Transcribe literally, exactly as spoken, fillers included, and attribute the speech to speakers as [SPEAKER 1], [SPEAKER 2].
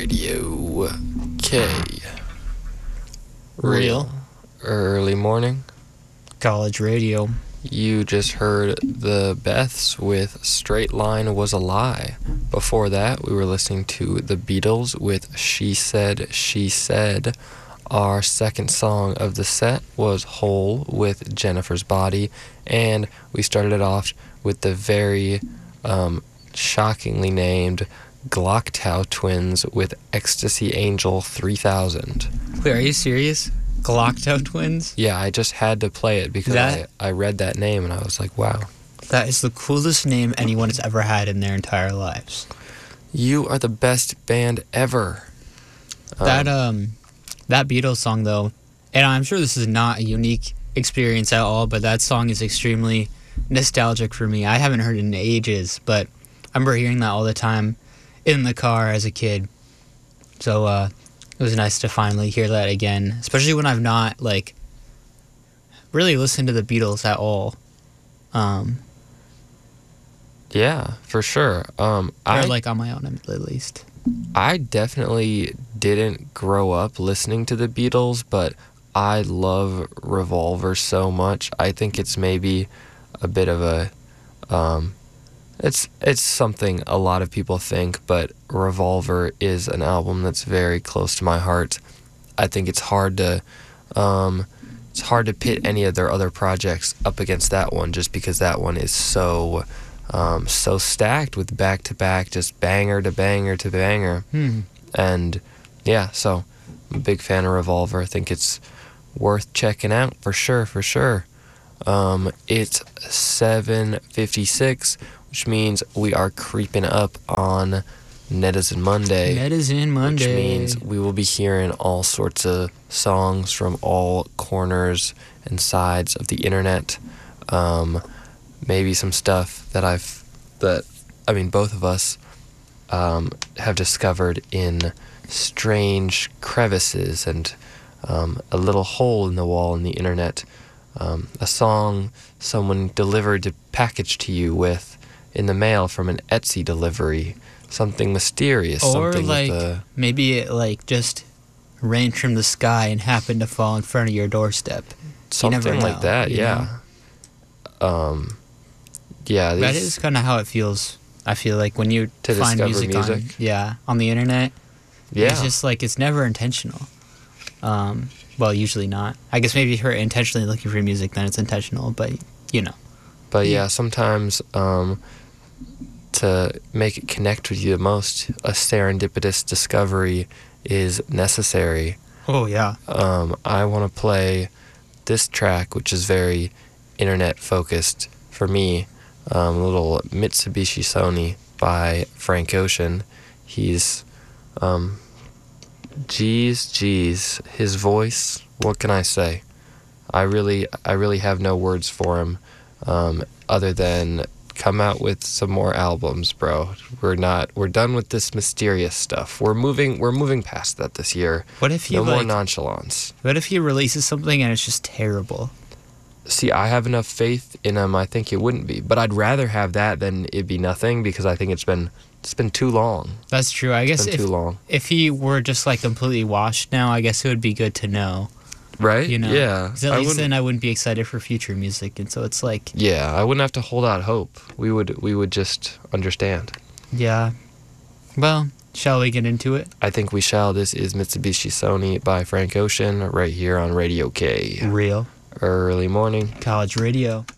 [SPEAKER 1] Radio K.
[SPEAKER 2] Real.
[SPEAKER 1] Early morning.
[SPEAKER 2] College radio.
[SPEAKER 1] You just heard the Beths with Straight Line Was a Lie. Before that, we were listening to the Beatles with She Said, She Said. Our second song of the set was Hole with Jennifer's Body. And we started it off with the very um, shockingly named Glocktow Twins with Ecstasy Angel three thousand.
[SPEAKER 2] Wait, are you serious? Glocktow Twins?
[SPEAKER 1] Yeah, I just had to play it because
[SPEAKER 2] That-
[SPEAKER 1] I, I read that name and I was like, wow.
[SPEAKER 2] That is the coolest name anyone has ever had in their entire lives.
[SPEAKER 1] You are the best band ever.
[SPEAKER 2] That um, that Beatles song though, and I'm sure this is not a unique experience at all, but that song is extremely nostalgic for me. I haven't heard it in ages, but I remember hearing that all the time in the car as a kid. So uh, it was nice to finally hear that again, especially when I've not like really listened to the Beatles at all. Um,
[SPEAKER 1] Yeah, for sure. Um,
[SPEAKER 2] or
[SPEAKER 1] I
[SPEAKER 2] like on my own at least.
[SPEAKER 1] I definitely didn't grow up listening to the Beatles, but I love Revolver so much. I think it's maybe a bit of a, um, it's it's something a lot of people think, but Revolver is an album that's very close to my heart. I think it's hard to, um, it's hard to pit any of their other projects up against that one, just because that one is so. Um, so stacked with back-to-back, just banger to banger to banger.
[SPEAKER 2] Hmm.
[SPEAKER 1] And yeah, so I'm a big fan of Revolver. I think it's worth checking out for sure, for sure. Um, it's seven fifty-six, which means we are creeping up on Netizen Monday.
[SPEAKER 2] Netizen Monday.
[SPEAKER 1] Which means we will be hearing all sorts of songs from all corners and sides of the internet. Um... Maybe some stuff that I've, that, I mean, both of us um, have discovered in strange crevices and um, a little hole in the wall in the internet. Um, a song someone delivered a package to you with in the mail from an Etsy delivery. Something mysterious.
[SPEAKER 2] Or
[SPEAKER 1] something
[SPEAKER 2] like
[SPEAKER 1] with a,
[SPEAKER 2] maybe it like just rained from the sky and happened to fall in front of your doorstep.
[SPEAKER 1] something
[SPEAKER 2] never
[SPEAKER 1] like
[SPEAKER 2] know,
[SPEAKER 1] that,
[SPEAKER 2] you
[SPEAKER 1] yeah. Um, yeah,
[SPEAKER 2] That
[SPEAKER 1] these-
[SPEAKER 2] is kind of how it feels. I feel like when you
[SPEAKER 1] To
[SPEAKER 2] find
[SPEAKER 1] discover
[SPEAKER 2] music, on
[SPEAKER 1] music?
[SPEAKER 2] yeah on the internet,
[SPEAKER 1] yeah.
[SPEAKER 2] it's just like it's never intentional. Um, well, usually not. I guess maybe if you're intentionally looking for music, then it's intentional. But you know,
[SPEAKER 1] But yeah, sometimes um, to make it connect with you the most, a serendipitous discovery is necessary.
[SPEAKER 2] oh yeah,
[SPEAKER 1] Um, I want to play this track, which is very internet focused for me. Um, a little Mitsubishi Sony by Frank Ocean. He's, um, geez, geez, his voice. What can I say? I really, I really have no words for him, um, other than come out with some more albums, bro. We're not, we're done with this mysterious stuff. We're moving, we're moving past that this year.
[SPEAKER 2] what if he
[SPEAKER 1] No more
[SPEAKER 2] like?
[SPEAKER 1] nonchalance.
[SPEAKER 2] What if he releases something and it's just terrible?
[SPEAKER 1] See, I have enough faith in him. I think it wouldn't be, but I'd rather have that than it be nothing, because I think it's been it's been too long.
[SPEAKER 2] That's true. I
[SPEAKER 1] It's
[SPEAKER 2] guess
[SPEAKER 1] been
[SPEAKER 2] if
[SPEAKER 1] too long,
[SPEAKER 2] if he were just like completely washed now, I guess it would be good to know.
[SPEAKER 1] right?
[SPEAKER 2] You know,
[SPEAKER 1] yeah.
[SPEAKER 2] 'Cause at
[SPEAKER 1] I
[SPEAKER 2] least
[SPEAKER 1] wouldn't-
[SPEAKER 2] then I wouldn't be excited for future music, and so it's like,
[SPEAKER 1] yeah, I wouldn't have to hold out hope. We would we would just understand.
[SPEAKER 2] yeah. Well, shall we get into it?
[SPEAKER 1] I think we shall. This is Mitsubishi Sony by Frank Ocean right here on Radio K.
[SPEAKER 2] Real
[SPEAKER 1] Early morning.
[SPEAKER 2] college radio.